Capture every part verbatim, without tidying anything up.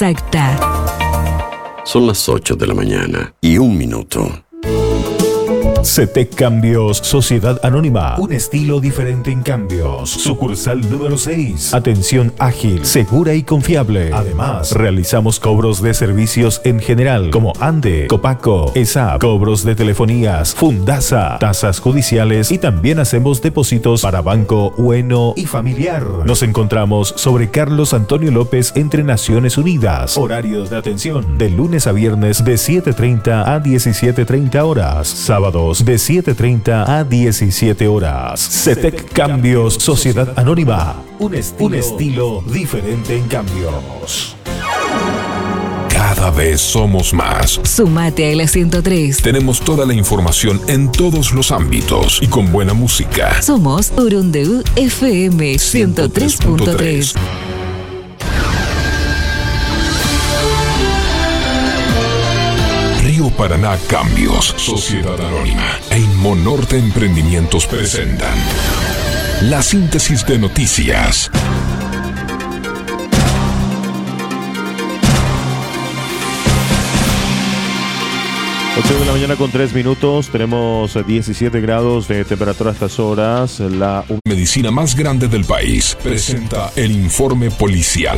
exacta. Son las ocho de la mañana y un minuto. CETEC Cambios, Sociedad Anónima. Un estilo diferente en cambios. Sucursal número seis. Atención ágil, segura y confiable. Además, realizamos cobros de servicios en general, como ANDE, Copaco, ESAP, cobros de telefonías, Fundasa, tasas judiciales y también hacemos depósitos para banco, bueno y familiar. Nos encontramos sobre Carlos Antonio López entre Naciones Unidas. Horario de atención de lunes a viernes de siete treinta a diecisiete treinta horas. Sábados de siete treinta a diecisiete horas. CETEC Cambios, Sociedad Anónima. Un estilo, un estilo diferente en cambios. Cada vez somos más. Sumate a la ciento tres. Tenemos toda la información en todos los ámbitos y con buena música. Somos Urundeu F M ciento tres punto tres. Río Paraná Cambios, Sociedad Anónima e Inmonorte Emprendimientos presentan la síntesis de noticias. ocho de la mañana con tres minutos, tenemos diecisiete grados de temperatura a estas horas. La medicina más grande del país presenta el informe policial.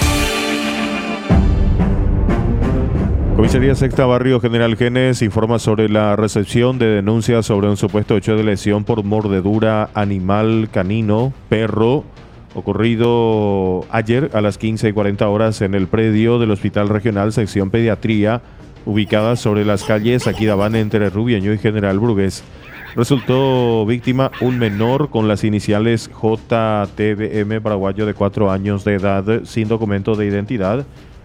Comisaría Sexta Barrio General Genes informa sobre la recepción de denuncias sobre un supuesto hecho de lesión por mordedura animal canino, perro, ocurrido ayer a las quince y cuarenta horas en el predio del Hospital Regional Sección Pediatría, ubicada sobre las calles Aquidabán entre Rubiaño y General Brugués. Resultó víctima un menor con las iniciales J T B M, paraguayo de cuatro años de edad, sin documento de identidad.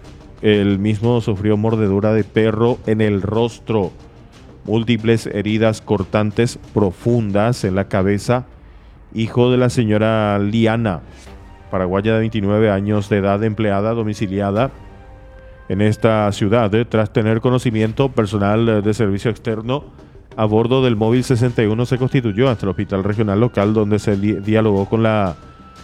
El mismo sufrió mordedura de perro en el rostro, múltiples heridas cortantes profundas en la cabeza. Hijo de la señora Liana, paraguaya de veintinueve años de edad, empleada domiciliada en esta ciudad, eh, tras tener conocimiento, personal de servicio externo a bordo del móvil sesenta y uno se constituyó hasta el hospital regional local, donde se di- dialogó con la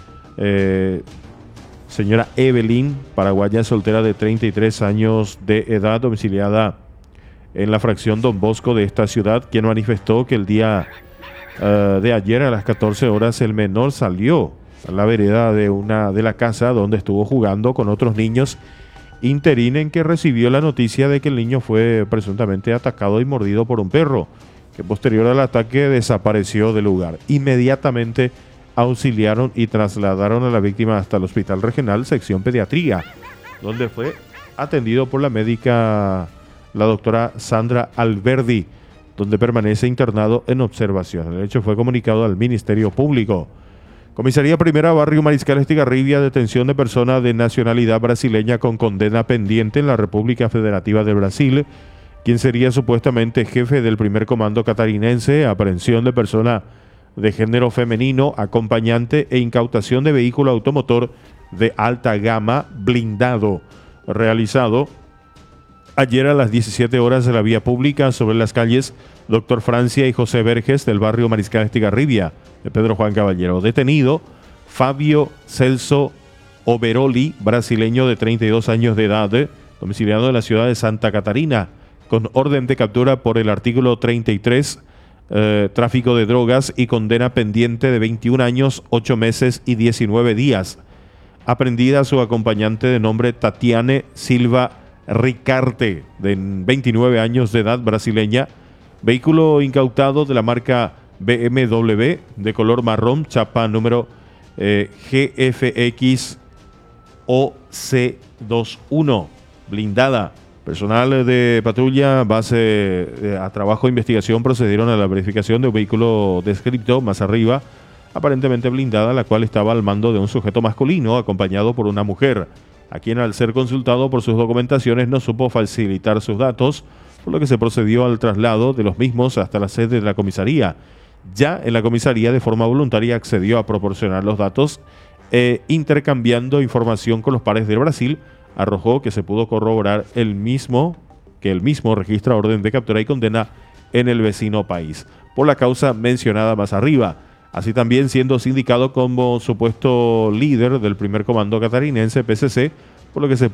eh, señora Evelyn, paraguaya soltera de treinta y tres años de edad, domiciliada en la fracción Don Bosco de esta ciudad, quien manifestó que el día uh, de ayer a las catorce horas el menor salió a la vereda de, una, de la casa donde estuvo jugando con otros niños, interín en que recibió la noticia de que el niño fue presuntamente atacado y mordido por un perro, que posterior al ataque desapareció del lugar. Inmediatamente auxiliaron y trasladaron a la víctima hasta el Hospital Regional Sección Pediatría, donde fue atendido por la médica, la doctora Sandra Alberdi, donde permanece internado en observación. El hecho fue comunicado al Ministerio Público. Comisaría Primera, Barrio Mariscal Estigarribia, detención de persona de nacionalidad brasileña con condena pendiente en la República Federativa de Brasil, quien sería supuestamente jefe del primer comando catarinense, aprehensión de persona de género femenino, acompañante e incautación de vehículo automotor de alta gama blindado, realizado ayer a las diecisiete horas de la vía pública sobre las calles Doctor Francia y José Verges del barrio Mariscal Estigarribia de Pedro Juan Caballero. Detenido Fabio Celso Oberoli, brasileño de treinta y dos años de edad, domiciliado en la ciudad de Santa Catarina, con orden de captura por el artículo treinta y tres, Eh, tráfico de drogas, y condena pendiente de veintiún años, ocho meses y diecinueve días. Aprendida su acompañante de nombre Tatiane Silva Ricarte, de veintinueve años de edad, brasileña. Vehículo incautado de la marca B M W de color marrón, chapa número eh, G F X O C veintiuno, blindada. Personal de patrulla, base eh, a trabajo de investigación, procedieron a la verificación de un vehículo descrito más arriba, aparentemente blindada, la cual estaba al mando de un sujeto masculino acompañado por una mujer, a quien al ser consultado por sus documentaciones no supo facilitar sus datos, por lo que se procedió al traslado de los mismos hasta la sede de la comisaría. Ya en la comisaría, de forma voluntaria, accedió a proporcionar los datos, eh, intercambiando información con los pares del Brasil. Arrojó que se pudo corroborar el mismo, que el mismo registra orden de captura y condena en el vecino país, por la causa mencionada más arriba, así también siendo sindicado como supuesto líder del primer comando catarinense P C C, por lo que se